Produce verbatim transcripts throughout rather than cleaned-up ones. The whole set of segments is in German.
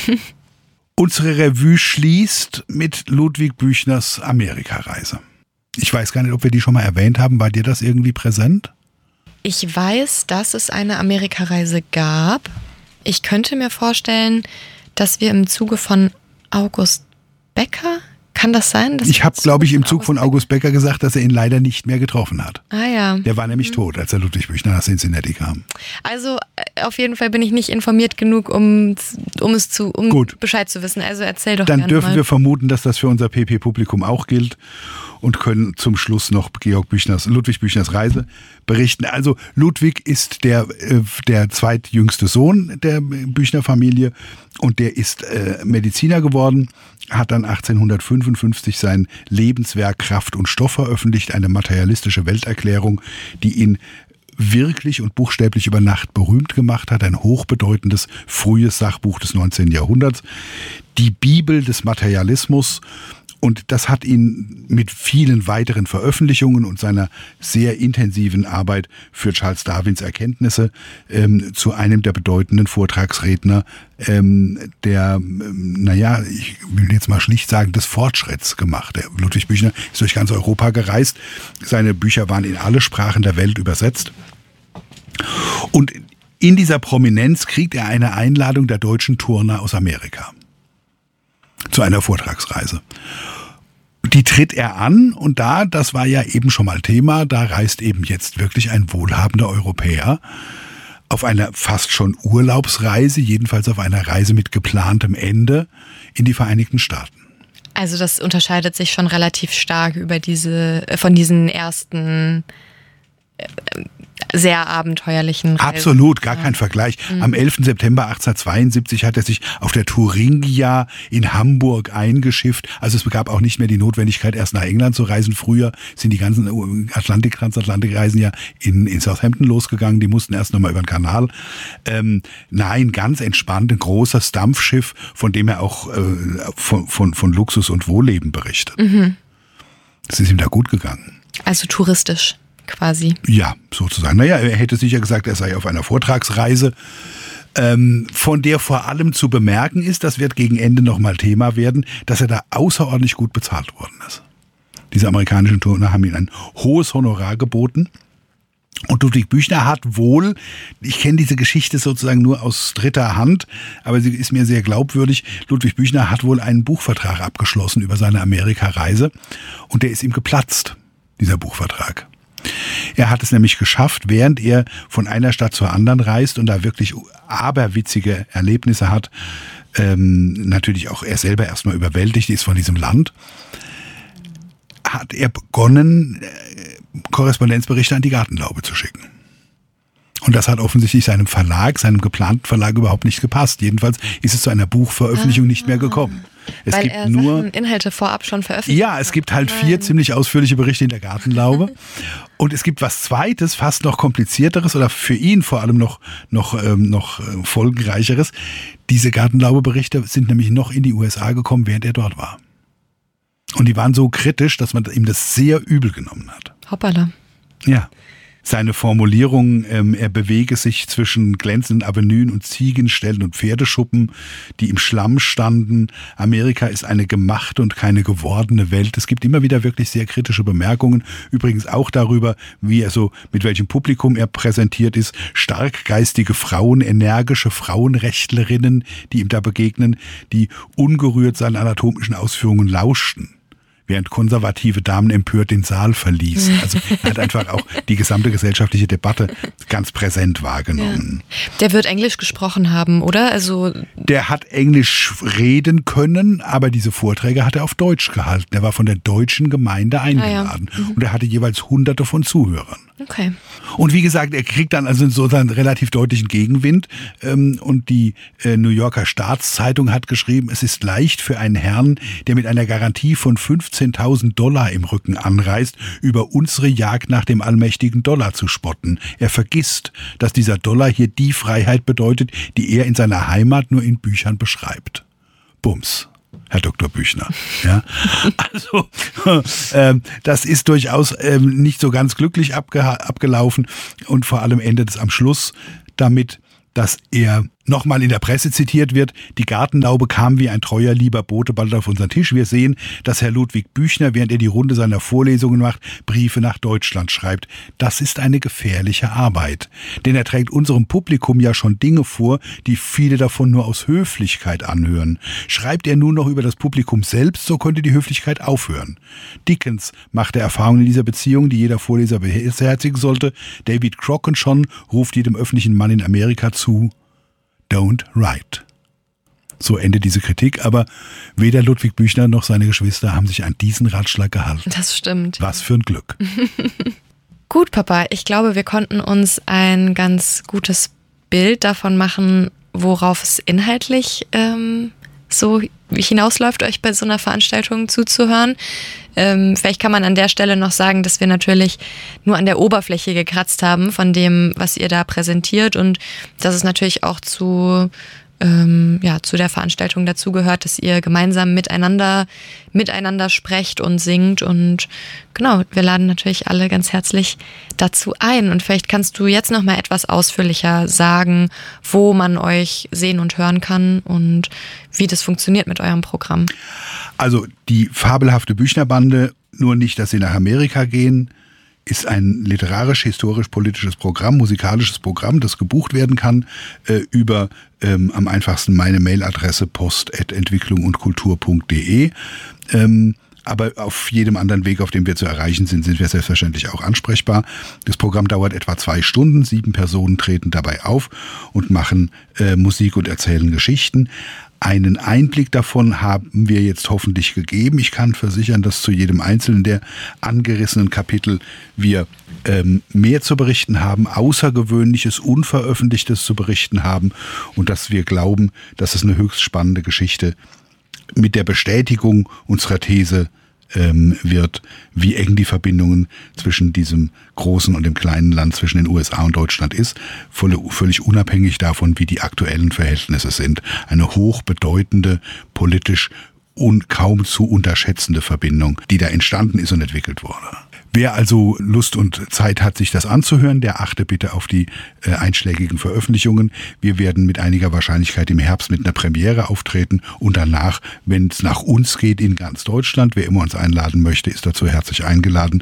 Unsere Revue schließt mit Ludwig Büchners Amerikareise. Ich weiß gar nicht, ob wir die schon mal erwähnt haben. War dir das irgendwie präsent? Ich weiß, dass es eine Amerikareise gab. Ich könnte mir vorstellen, dass wir im Zuge von August Becker, kann das sein? Ich habe, glaube ich, im Zug von August Becker gesagt, dass er ihn leider nicht mehr getroffen hat. Ah ja. Der war nämlich mhm. tot, als er Ludwig Büchner nach Cincinnati kam. Also auf jeden Fall bin ich nicht informiert genug, um, um es zu, um Gut. Bescheid zu wissen. Also erzähl doch Dann gerne dürfen mal. wir vermuten, dass das für unser P P-Publikum auch gilt und können zum Schluss noch Georg Büchners, Ludwig Büchners Reise berichten. Also Ludwig ist der, der zweitjüngste Sohn der Büchner-Familie und der ist äh, Mediziner geworden, hat dann achtzehnhundertfünfundfünfzig sein Lebenswerk Kraft und Stoff veröffentlicht, eine materialistische Welterklärung, die ihn wirklich und buchstäblich über Nacht berühmt gemacht hat, ein hochbedeutendes frühes Sachbuch des neunzehnten Jahrhunderts, die Bibel des Materialismus. Und das hat ihn mit vielen weiteren Veröffentlichungen und seiner sehr intensiven Arbeit für Charles Darwins Erkenntnisse ähm, zu einem der bedeutenden Vortragsredner ähm, der, ähm, naja, ich will jetzt mal schlicht sagen, des Fortschritts gemacht. Der Ludwig Büchner ist durch ganz Europa gereist. Seine Bücher waren in alle Sprachen der Welt übersetzt. Und in dieser Prominenz kriegt er eine Einladung der deutschen Turner aus Amerika zu einer Vortragsreise. Die tritt er an und da, das war ja eben schon mal Thema, da reist eben jetzt wirklich ein wohlhabender Europäer auf einer fast schon Urlaubsreise, jedenfalls auf einer Reise mit geplantem Ende in die Vereinigten Staaten. Also das unterscheidet sich schon relativ stark über diese, von diesen ersten äh, sehr abenteuerlichen Reisen. Absolut, gar kein Vergleich. Mhm. Am elften September achtzehnhundertzweiundsiebzig hat er sich auf der Thuringia in Hamburg eingeschifft. Also es gab auch nicht mehr die Notwendigkeit, erst nach England zu reisen. Früher sind die ganzen Atlantik, Transatlantikreisen ja in, in Southampton losgegangen. Die mussten erst nochmal über den Kanal. Ähm, nein, ganz entspannt, ein großes Dampfschiff, von dem er auch äh, von, von, von Luxus und Wohlleben berichtet. Mhm. Es ist ihm da gut gegangen. Also touristisch. Quasi. Ja, sozusagen. Naja, er hätte sicher gesagt, er sei auf einer Vortragsreise, ähm, von der vor allem zu bemerken ist, das wird gegen Ende nochmal Thema werden, dass er da außerordentlich gut bezahlt worden ist. Diese amerikanischen Turner haben ihm ein hohes Honorar geboten. Und Ludwig Büchner hat wohl, ich kenne diese Geschichte sozusagen nur aus dritter Hand, aber sie ist mir sehr glaubwürdig, Ludwig Büchner hat wohl einen Buchvertrag abgeschlossen über seine Amerikareise und der ist ihm geplatzt, dieser Buchvertrag. Er hat es nämlich geschafft, während er von einer Stadt zur anderen reist und da wirklich aberwitzige Erlebnisse hat, ähm, natürlich auch er selber erstmal überwältigt ist von diesem Land, hat er begonnen, äh, Korrespondenzberichte an die Gartenlaube zu schicken. Und das hat offensichtlich seinem Verlag, seinem geplanten Verlag überhaupt nicht gepasst. Jedenfalls ist es zu einer Buchveröffentlichung ah, nicht mehr gekommen. Es weil gibt er nur Sachen, Inhalte vorab schon veröffentlicht hat. Ja, es gibt halt vier ziemlich ausführliche Berichte in der Gartenlaube. Und es gibt was Zweites, fast noch komplizierteres oder für ihn vor allem noch, noch, ähm, noch äh, folgenreicheres. Diese Gartenlaube-Berichte sind nämlich noch in die U S A gekommen, während er dort war. Und die waren so kritisch, dass man ihm das sehr übel genommen hat. Hoppala. Ja. Seine Formulierung, ähm, er bewege sich zwischen glänzenden Avenuen und Ziegenställen und Pferdeschuppen, die im Schlamm standen. Amerika ist eine gemachte und keine gewordene Welt. Es gibt immer wieder wirklich sehr kritische Bemerkungen. Übrigens auch darüber, wie er so, mit welchem Publikum er präsentiert ist. Starkgeistige Frauen, energische Frauenrechtlerinnen, die ihm da begegnen, die ungerührt seinen anatomischen Ausführungen lauschten, während konservative Damen empört den Saal verließen. Also er hat einfach auch die gesamte gesellschaftliche Debatte ganz präsent wahrgenommen. Ja. Der wird Englisch gesprochen haben, oder? Also der hat Englisch reden können, aber diese Vorträge hat er auf Deutsch gehalten. Er war von der deutschen Gemeinde eingeladen. Ah, ja. mhm. Und er hatte jeweils hunderte von Zuhörern. Okay. Und wie gesagt, er kriegt dann also so einen relativ deutlichen Gegenwind. Und die New Yorker Staatszeitung hat geschrieben, es ist leicht für einen Herrn, der mit einer Garantie von fünfzehntausend Dollar im Rücken anreist, über unsere Jagd nach dem allmächtigen Dollar zu spotten. Er vergisst, dass dieser Dollar hier die Freiheit bedeutet, die er in seiner Heimat nur in Büchern beschreibt. Bums. Herr Doktor Büchner. Ja, also ähm, das ist durchaus ähm, nicht so ganz glücklich abge- abgelaufen und vor allem endet es am Schluss damit, dass er nochmal in der Presse zitiert wird, die Gartenlaube kam wie ein treuer, lieber Bote bald auf unseren Tisch. Wir sehen, dass Herr Ludwig Büchner, während er die Runde seiner Vorlesungen macht, Briefe nach Deutschland schreibt. Das ist eine gefährliche Arbeit. Denn er trägt unserem Publikum ja schon Dinge vor, die viele davon nur aus Höflichkeit anhören. Schreibt er nun noch über das Publikum selbst, so könnte die Höflichkeit aufhören. Dickens machte Erfahrungen in dieser Beziehung, die jeder Vorleser beherzigen sollte. David Crockett schon ruft jedem öffentlichen Mann in Amerika zu: Don't write. So endet diese Kritik, aber weder Ludwig Büchner noch seine Geschwister haben sich an diesen Ratschlag gehalten. Das stimmt. Was für ein Glück. Gut, Papa, ich glaube, wir konnten uns ein ganz gutes Bild davon machen, worauf es inhaltlich ähm, so hinausläuft, euch bei so einer Veranstaltung zuzuhören. Ähm, vielleicht kann man an der Stelle noch sagen, dass wir natürlich nur an der Oberfläche gekratzt haben von dem, was ihr da präsentiert, und dass es natürlich auch zu, ähm, ja, zu der Veranstaltung dazugehört, dass ihr gemeinsam miteinander, miteinander sprecht und singt, und genau, wir laden natürlich alle ganz herzlich dazu ein, und vielleicht kannst du jetzt noch mal etwas ausführlicher sagen, wo man euch sehen und hören kann und wie das funktioniert mit eurem Programm. Also die fabelhafte Büchner-Bande, nur nicht, dass sie nach Amerika gehen, ist ein literarisch-historisch-politisches Programm, musikalisches Programm, das gebucht werden kann äh, über ähm, am einfachsten meine Mailadresse post at entwicklung und kultur punkt de. Ähm, aber auf jedem anderen Weg, auf dem wir zu erreichen sind, sind wir selbstverständlich auch ansprechbar. Das Programm dauert etwa zwei Stunden. Sieben Personen treten dabei auf und machen äh, Musik und erzählen Geschichten. Einen Einblick davon haben wir jetzt hoffentlich gegeben. Ich kann versichern, dass zu jedem einzelnen der angerissenen Kapitel wir ähm, mehr zu berichten haben, Außergewöhnliches, Unveröffentlichtes zu berichten haben, und dass wir glauben, dass es eine höchst spannende Geschichte mit der Bestätigung unserer These ähm, wird, wie eng die Verbindungen zwischen diesem großen und dem kleinen Land, zwischen den U S A und Deutschland ist, völlig unabhängig davon, wie die aktuellen Verhältnisse sind. Eine hochbedeutende, politisch und kaum zu unterschätzende Verbindung, die da entstanden ist und entwickelt wurde. Wer also Lust und Zeit hat, sich das anzuhören, der achte bitte auf die äh, einschlägigen Veröffentlichungen. Wir werden mit einiger Wahrscheinlichkeit im Herbst mit einer Premiere auftreten und danach, wenn es nach uns geht, in ganz Deutschland. Wer immer uns einladen möchte, ist dazu herzlich eingeladen,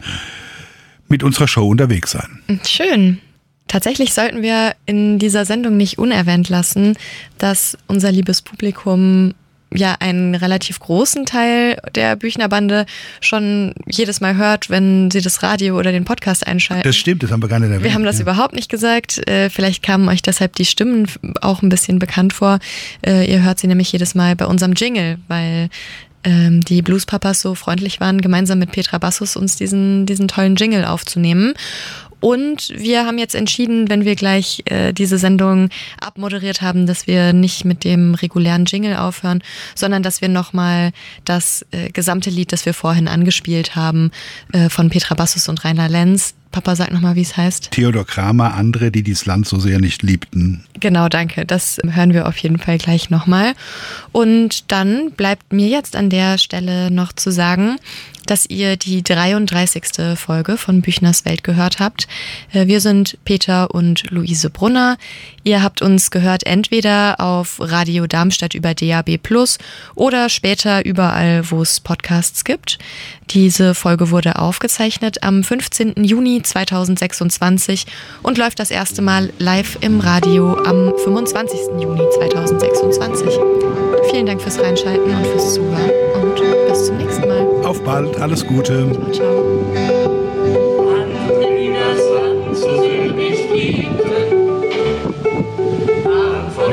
mit unserer Show unterwegs sein. Schön. Tatsächlich sollten wir in dieser Sendung nicht unerwähnt lassen, dass unser liebes Publikum ja einen relativ großen Teil der Büchner-Bande schon jedes Mal hört, wenn sie das Radio oder den Podcast einschalten. Das stimmt, das haben wir gar nicht erwähnt. Wir haben das ja überhaupt nicht gesagt. Vielleicht kamen euch deshalb die Stimmen auch ein bisschen bekannt vor. Ihr hört sie nämlich jedes Mal bei unserem Jingle, weil ähm, die Bluespapas so freundlich waren, gemeinsam mit Petra Bassus uns diesen, diesen tollen Jingle aufzunehmen. Und wir haben jetzt entschieden, wenn wir gleich äh, diese Sendung abmoderiert haben, dass wir nicht mit dem regulären Jingle aufhören, sondern dass wir nochmal das äh, gesamte Lied, das wir vorhin angespielt haben, äh, von Petra Bassus und Rainer Lenz. Papa, sag nochmal, wie es heißt. Theodor Kramer, andere, die dieses Land so sehr nicht liebten. Genau, danke. Das hören wir auf jeden Fall gleich nochmal. Und dann bleibt mir jetzt an der Stelle noch zu sagen, dass ihr die dreiunddreißigste Folge von Büchners Welt gehört habt. Wir sind Peter und Luise Brunner. Ihr habt uns gehört entweder auf Radio Darmstadt über D A B plus oder später überall, wo es Podcasts gibt. Diese Folge wurde aufgezeichnet am fünfzehnten Juni zweitausendsechsundzwanzig und läuft das erste Mal live im Radio am fünfundzwanzigsten Juni zweitausendsechsundzwanzig. Vielen Dank fürs Reinschalten und fürs Zuhören und bis zum nächsten Mal. Auf bald, alles Gute. Ciao.